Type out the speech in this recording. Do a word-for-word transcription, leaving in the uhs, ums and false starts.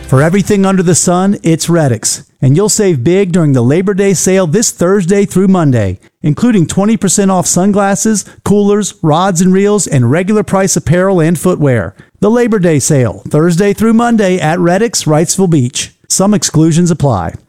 For everything under the sun, it's Redix, and you'll save big during the Labor Day sale this Thursday through Monday, including twenty percent off sunglasses, coolers, rods and reels, and regular price apparel and footwear. The Labor Day sale, Thursday through Monday at Redix, Wrightsville Beach. Some exclusions apply.